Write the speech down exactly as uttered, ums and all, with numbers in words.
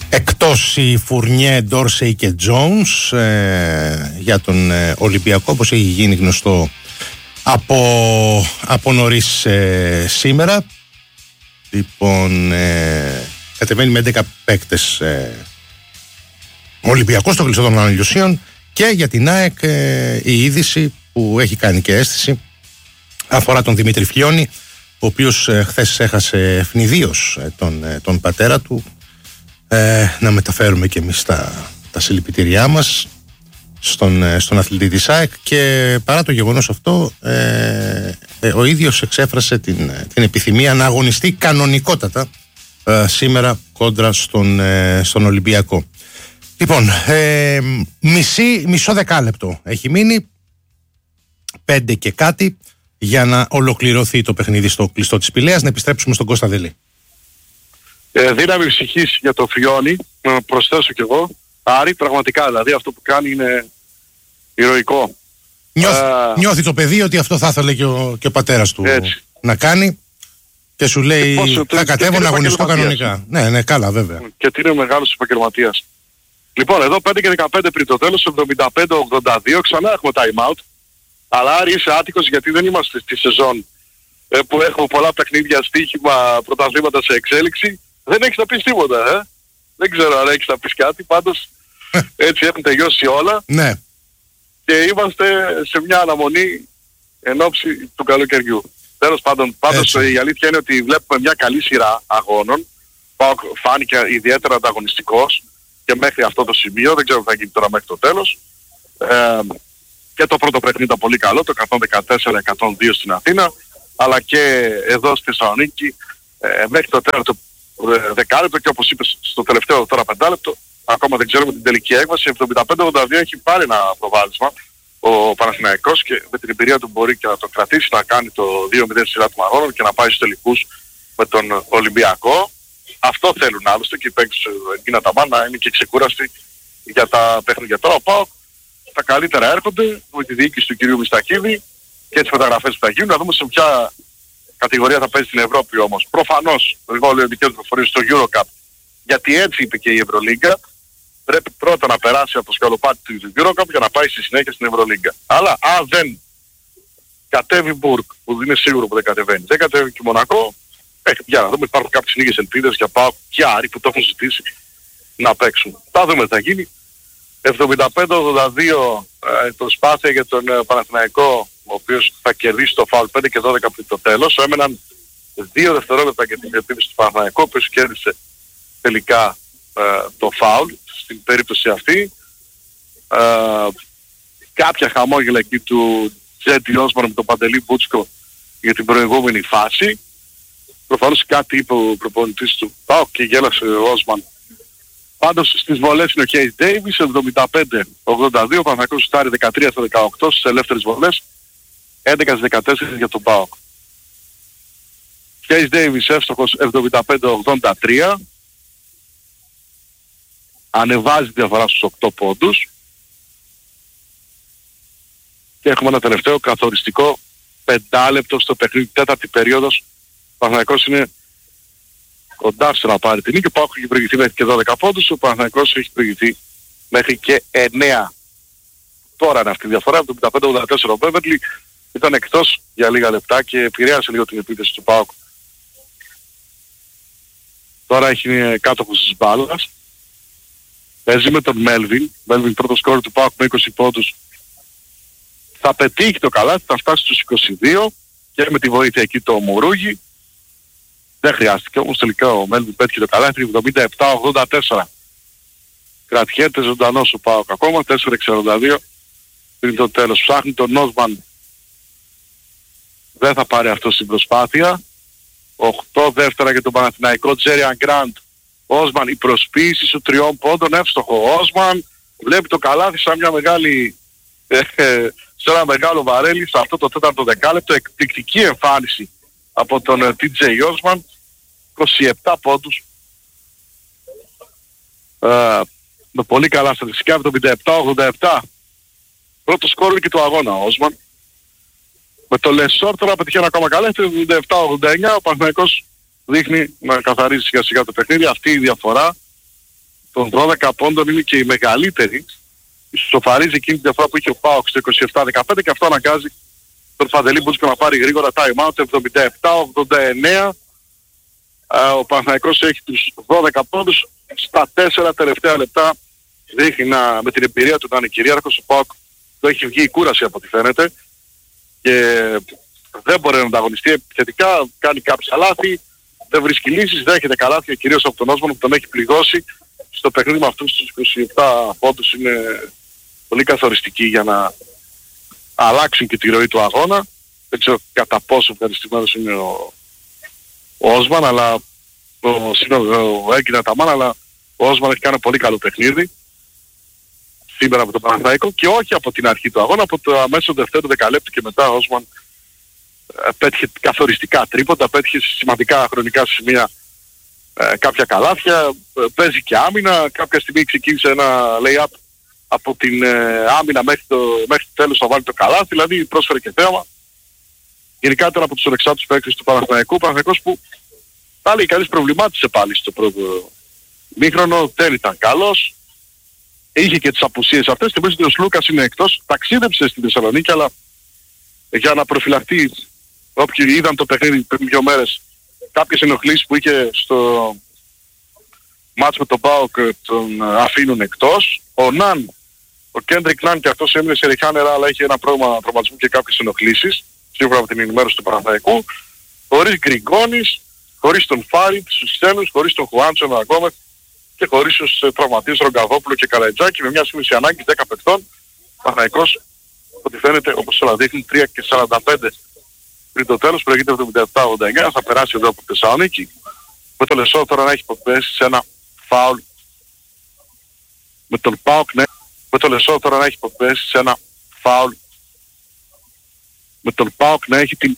Εκτός οι Φουρνιέ, Ντόρσεϊ και Τζόουνς ε, για τον ε, Ολυμπιακό, όπως έχει γίνει γνωστό από, από νωρίς ε, σήμερα. Λοιπόν, ε, κατεβαίνει με έντεκα παίκτες ε, ο Ολυμπιακός στο κλειστό των Αναλυσίων. Και για την ΑΕΚ ε, η είδηση που έχει κάνει και αίσθηση αφορά τον Δημήτρη Φλιώνη, ο οποίος ε, χθες έχασε ευνηδίως ε, τον, ε, τον πατέρα του. Ε, να μεταφέρουμε και εμείς τα, τα συλληπιτήριά μας στον, ε, στον αθλητή της ΑΕΚ, και παρά το γεγονός αυτό ε, ε, ο ίδιος εξέφρασε την, την επιθυμία να αγωνιστεί κανονικότατα ε, σήμερα κόντρα στον, ε, στον Ολυμπιακό. Λοιπόν, ε, μισή, μισό δεκάλεπτο έχει μείνει, πέντε και κάτι, για να ολοκληρωθεί το παιχνίδι στο κλειστό της Πηλαίας. Να επιστρέψουμε στον Κώστα Δελή. Ε, δύναμη ψυχής για το Φριόνι, να προσθέσω κι εγώ. Άρη, πραγματικά, δηλαδή αυτό που κάνει είναι ηρωικό. Νιώθει, ε, νιώθει το παιδί ότι αυτό θα ήθελε και ο, και ο πατέρας του έτσι να κάνει, και σου λέει και πόσο, θα κατέβω να αγωνιστώ κανονικά. Ναι, ναι, καλά βέβαια. Και ότι είναι μεγάλος επαγγελματίας. Λοιπόν, εδώ πέντε και δεκαπέντε πριν το τέλος, εβδομήντα πέντε ογδόντα δύο, ξανά έχουμε time out. Αλλά Άρη είσαι άτυχος, γιατί δεν είμαστε στη σεζόν ε, που έχουμε πολλά παιχνίδια, στοίχημα, πρωταθλήματα σε εξέλιξη. Δεν έχεις να πεις τίποτα, ε. Δεν ξέρω αν έχεις να πεις κάτι, πάντως έτσι έχουν τελειώσει όλα. Ναι. Και είμαστε σε μια αναμονή εν ώψη του καλοκαιριού. Τέλος πάντων, πάντως έτσι, η αλήθεια είναι ότι βλέπουμε μια καλή σειρά αγώνων. Φάνηκε ιδιαίτερα ανταγωνιστικός και μέχρι αυτό το σημείο, δεν ξέρω τι θα γίνει τώρα μέχρι το τέλος. Ε, και το πρώτο παιχνίδι ήταν πολύ καλό, το εκατόν δεκατέσσερα εκατόν δύο στην Αθήνα, αλλά και εδώ στη Θεσσαλονίκη ε, μέχρι το τέταρτο δεκάλεπτο, και όπως είπες στο τελευταίο τώρα πεντάλεπτο, ακόμα δεν ξέρουμε την τελική έκβαση. εβδομήντα πέντε ογδόντα δύο έχει πάρει ένα προβάδισμα ο Παναθηναϊκός, και με την εμπειρία του μπορεί και να το κρατήσει, να κάνει το δύο μηδέν σειρά του αγώνων και να πάει στους τελικούς με τον Ολυμπιακό. Αυτό θέλουν άλλωστε και οι παίκτες Γκίνα Ταμάν, να είναι και ξεκούραστοι για τα παιχνίδια. Τώρα ο ΠΑΟΚ τα καλύτερα έρχονται με τη διοίκηση του κυρίου Μιστακίδη και τις μεταγραφές που θα γίνουν. Να δούμε σε ποια κατηγορία θα παίζει στην Ευρώπη όμως. Προφανώς, εγώ λέω δικές προφορίες στο EuroCup, γιατί έτσι είπε και η Ευρωλίγκα, πρέπει πρώτα να περάσει από το σκαλοπάτι του EuroCup για να πάει στη συνέχεια στην Ευρωλίγκα. Αλλά αν δεν κατέβει Μπουργκ, που είναι σίγουρο που δεν κατεβαίνει, δεν κατέβει και Μονακό, έχει πια να δούμε, υπάρχουν κάποιες λίγες ελπίδες για ΠΑΟΚ και Άρη που το έχουν ζητήσει να παίξουν. Θα δούμε τι θα γίνει. εβδομήντα πέντε ογδόντα δύο ε, προσπάθεια για τον ε, Παναθηναϊκό, ο οποίος θα κερδίσει το φάουλ πέντε και δώδεκα πριν το τέλος. Έμεναν δύο δευτερόλεπτα για την επίθεση του Παναθηναϊκού, ο οποίος κέρδισε τελικά ε, το φάουλ στην περίπτωση αυτή. Ε, κάποια χαμόγελα εκεί του Τζέντι Όσμαν με τον Παντελή Μπούτσκο για την προηγούμενη φάση. Προφανώς κάτι είπε ο προπονητής του ΠΑΟΚ και γέλασε ο Όσμαν. Πάντως στις βολές είναι ο Κέις Ντέιβις, εβδομήντα πέντε ογδόντα δύο, ο Παναθηναϊκός σουτάρει δεκατρία στα δεκαοκτώ στις ελεύθερες βολές, έντεκα στα δεκατέσσερα για τον ΠΑΟΚ. Κέις Ντέιβις εύστοχος εβδομήντα πέντε ογδόντα τρία, ανεβάζει τη διαφορά στους οκτώ πόντους, και έχουμε ένα τελευταίο καθοριστικό πεντάλεπτο στο παιχνίδι, τέταρτη περίοδος. Ο Παναθηναϊκός είναι κοντά στο να πάρει την νίκη. Ο ΠΑΟΚ έχει προηγηθεί μέχρι και δώδεκα πόντους, ο Παναθηναϊκός έχει προηγηθεί μέχρι και εννέα. Τώρα είναι αυτή η διαφορά, εβδομήντα πέντε ογδόντα τέσσερα. Ο Μπέβερλι ήταν εκτός για λίγα λεπτά και επηρέασε λίγο την επίθεση του ΠΑΟΚ. Τώρα έχει κάτοχος της μπάλας. Παίζει με τον Μέλβιν. Μέλβιν πρώτο σκόρ του ΠΑΟΚ με είκοσι πόντους. Θα πετύχει το καλάθι, θα φτάσει στους είκοσι δύο και με τη βοήθεια εκεί το Μουρούγι. Δεν χρειάστηκε όμως τελικά ο Μέλβιν πέτυχε το καλάθι, εβδομήντα επτά ογδόντα τέσσερα. Κρατιέται ζωντανός ο ΠΑΟΚ ακόμα, τέσσερα εξήντα δύο πριν το τέλος. Ψάχνει τον Νόσμαν, δεν θα πάρει αυτό στην προσπάθεια. οκτώ δεύτερα για τον Παναθηναϊκό, Τζέριαν Γκραντ. Όσμαν, η προσποίηση σου τριών πόντων, εύστοχο. Όσμαν βλέπει το καλάθι σαν μια μεγάλη, ε, ε, σε ένα μεγάλο βαρέλι, σε αυτό το τέταρτο δεκάλεπτο. Εκπληκτική εμφάνιση από τον ε, τι τζέι Όσμαν, είκοσι επτά πόντους. Ε, με πολύ καλά στατιστικά, εβδομήντα επτά ογδόντα επτά. Πρώτο σκόρ και του αγώνα ο Όσμαν. Με το Λεσόρ τώρα πετυχαίνει ακόμα καλά, εβδομήντα επτά ογδόντα εννέα. Ο Παναθηναϊκός δείχνει να καθαρίζει σιγά σιγά το παιχνίδι. Αυτή η διαφορά των δώδεκα πόντων είναι και η μεγαλύτερη. Ισοφαρίζει εκείνη τη διαφορά που είχε ο ΠΑΟΚ στο είκοσι επτά δεκαπέντε και αυτό αναγκάζει τον Φαντελή Μπούτσικο να πάρει γρήγορα time out εβδομήντα επτά ογδόντα εννέα. Ο Παναθηναϊκός έχει τους δώδεκα πόντους στα τέσσερα τελευταία λεπτά. Δείχνει να, με την εμπειρία του να είναι κυρίαρχος. Ο ΠΑΟΚ το έχει βγει η κούραση από ό,τι φαίνεται και δεν μπορεί να ανταγωνιστεί επιθετικά, κάνει κάποια λάθη, δεν βρίσκει λύσεις, δέχεται καλάθια κυρίως από τον Όσμαν που τον έχει πληγώσει. Στο παιχνίδι με αυτούς τους είκοσι επτά πόντους είναι πολύ καθοριστική για να αλλάξουν και τη ροή του αγώνα. Δεν ξέρω κατά πόσο ευχαριστημένος είναι ο, ο Όσμαν, αλλά ο, ο Έγκυνα Ταμάν, αλλά ο Όσμαν έχει κάνει πολύ καλό παιχνίδι σήμερα από το Παναθηναϊκό και όχι από την αρχή του αγώνα, από το αμέσως δευτέρου δεκαλέπτου και μετά ο Όσμαν πέτυχε καθοριστικά τρίποντα, πέτυχε σημαντικά χρονικά σημεία ε, κάποια καλάθια, ε, παίζει και άμυνα, κάποια στιγμή ξεκίνησε ένα lay-up από την ε, άμυνα μέχρι το, μέχρι το τέλος να βάλει το καλάθι, δηλαδή πρόσφερε και θέαμα. Γενικά ήταν από τους ορεξάτους παίκτες του Παναθηναϊκού, ο Παναθηναϊκός που θα λέει κανείς προβλημάτισε πάλι στο πρώτο μήχρονο, δεν ήταν καλός, είχε και τις απουσίες αυτές, θυμίζω ότι ο Σλούκας είναι εκτός, ταξίδεψε στη Θεσσαλονίκη, αλλά για να προφυλαχτεί όποιοι είδαν το παιχνίδι πριν δύο μέρες, κάποιες ενοχλήσεις που είχε στο μάτς με τον ΠΑΟΚ τον αφήνουν εκτός. Ο Ναν, ο Κέντρικ Ναν και αυτός έμεινε σε ριχά νερά, αλλά είχε ένα πρόβλημα τραυματισμού και κάποιες ενοχλήσεις, σύμφωνα με την ενημέρωση του Παναθηναϊκού. Χωρίς Γκριγκόνης, χωρίς τον Φάριτ, τους ξένους, χωρίς τον Χουάντσο Αγκόμεθ και χωρίς τους τραυματίες Ρογκαβόπουλο και Καρατζάκη, με μια σύμμεση ανάγκη δέκα παιχτών. Ο Παναθηναϊκός, ό,τι φαίνεται, όπως όλα δείχνουν, τρία και σαράντα πέντε πριν το τέλος, προηγείται εβδομήντα επτά ογδόντα εννέα, θα περάσει εδώ από τη Θεσσαλονίκη. Με το Λεσό τώρα να έχει υποπέσει σε ένα φάουλ. Με τον ΠΑΟΚ, ναι. Με το Λεσό τώρα να έχει υποπέσει σε ένα φάουλ. Με τον ΠΑΟΚ να έχει την